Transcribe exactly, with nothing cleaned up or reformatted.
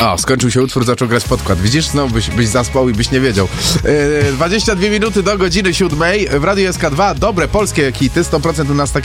O, skończył się utwór, zaczął grać podkład. Widzisz? Znowu byś, byś zaspał i byś nie wiedział. Yy, dwadzieścia dwie minuty do godziny siódmej w Radiu S K dwa. Dobre polskie hity, sto procent u nas takie